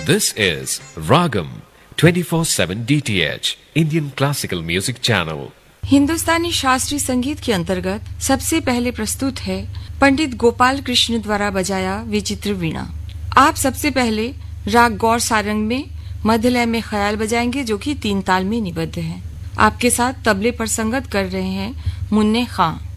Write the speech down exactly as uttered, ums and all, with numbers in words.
This is Ragam twenty-four seven D T H Indian Classical Music Channel. हिंदुस्तानी शास्त्रीय संगीत के अंतर्गत सबसे पहले प्रस्तुत है पंडित गोपाल कृष्ण द्वारा बजाया विचित्र वीणा। आप सबसे पहले राग गौर सारंग में मध्य लय में ख्याल बजाएंगे, जो कि तीन ताल में निबद्ध है। आपके साथ तबले पर संगत कर रहे हैं मुन्ने खां।